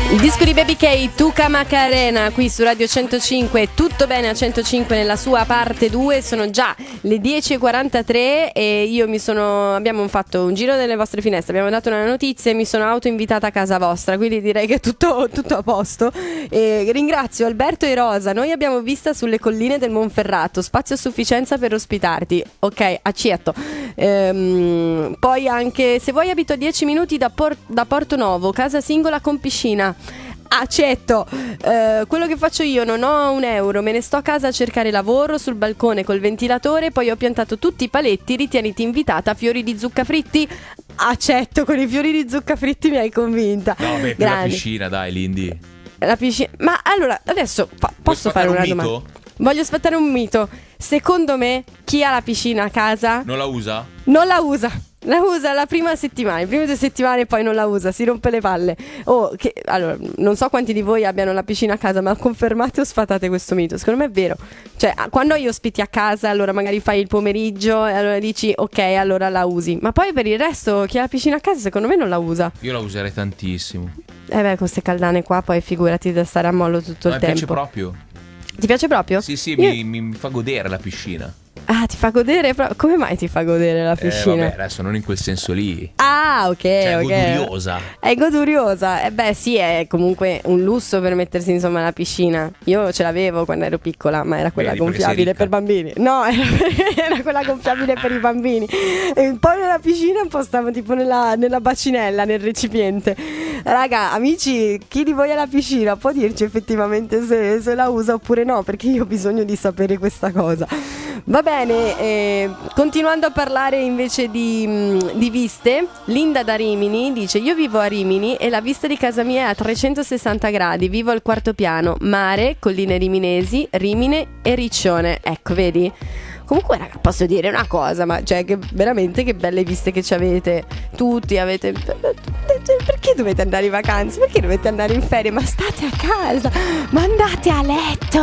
Il disco di Baby K, Tuca Macarena, qui su Radio 105, tutto bene a 105 nella sua parte 2, sono già le 10.43 e abbiamo fatto un giro delle vostre finestre, abbiamo dato una notizia e mi sono autoinvitata a casa vostra, quindi direi che è tutto a posto. E ringrazio Alberto e Rosa, noi abbiamo vista sulle colline del Monferrato, spazio a sufficienza per ospitarti, ok, accetto. Poi anche, se vuoi abito a 10 minuti da Porto Novo, casa singola con piscina. Accetto. Quello che faccio io, non ho un euro, me ne sto a casa a cercare lavoro sul balcone col ventilatore, poi ho piantato tutti i paletti, ritieniti invitata, fiori di zucca fritti. Accetto, con i fiori di zucca fritti mi hai convinta. No, beh, per la piscina, dai, Lindy. La piscina. Ma allora, adesso posso fare una domanda? Mito? Voglio sfatare un mito. Secondo me, chi ha la piscina a casa Non la usa? non la usa. La usa la prima settimana, le prime 2 settimane, poi non la usa, si rompe le palle. Allora, non so quanti di voi abbiano la piscina a casa, ma confermate o sfatate questo mito? Secondo me è vero. Cioè, quando hai ospiti a casa, allora magari fai il pomeriggio e allora dici ok, allora la usi. Ma poi per il resto, chi ha la piscina a casa, secondo me non la usa. Io la userei tantissimo. Beh, con queste caldane qua, poi figurati da stare a mollo tutto il tempo. Mi piace proprio. Ti piace proprio? Sì, mi fa godere la piscina. Ah, ti fa godere? Come mai ti fa godere la piscina? Vabbè, adesso non in quel senso lì. Ah, ok, cioè, ok. È goduriosa. È goduriosa. Beh, sì, è comunque un lusso per mettersi insomma alla piscina. Io ce l'avevo quando ero piccola, ma era quella gonfiabile per bambini. No, era quella gonfiabile per i bambini. E poi nella piscina un po' stavo tipo nella bacinella, nel recipiente. Raga, amici, chi di voi ha la piscina può dirci effettivamente se la usa oppure no, perché io ho bisogno di sapere questa cosa. Va bene, continuando a parlare invece di viste, Linda da Rimini dice: io vivo a Rimini e la vista di casa mia è a 360 gradi, vivo al 4º piano, mare, colline riminesi, Rimine e Riccione. Ecco, vedi? Comunque, raga, posso dire una cosa, ma cioè che veramente che belle viste che ci avete. Tutti avete. Perché dovete andare in vacanza? Perché dovete andare in ferie? Ma state a casa, ma andate a letto.